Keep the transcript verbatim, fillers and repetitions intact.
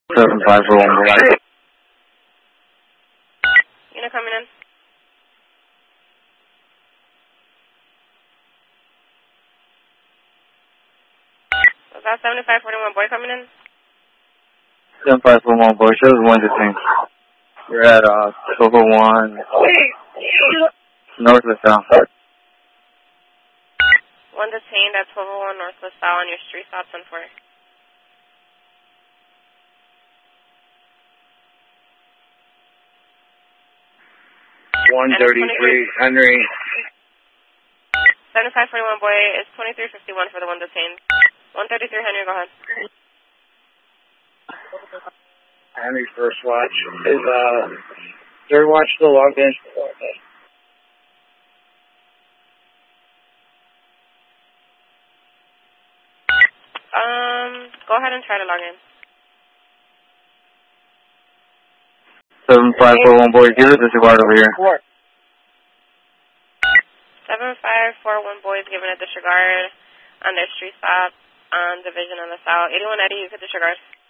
seven five four one boy. Unit coming in. Was that seventy-five forty-one boy coming in? seven five four one boy, shows one detained. We're at uh twelve oh one North LaSalle. One detained at twelve oh one North LaSalle on your street stop ten four. one thirty-three Henry. seventy-five forty-one boy is twenty-three fifty-one for the one detained. one thirty-three Henry, go ahead. Henry first watch is uh third watch still logged in. Um, go ahead and try to log in. seven five four one boy, give us a disregard over here. seven five four one boy is given a disregard on their street stop on Division on LaSalle. eighty-one Eddie, you could disregard.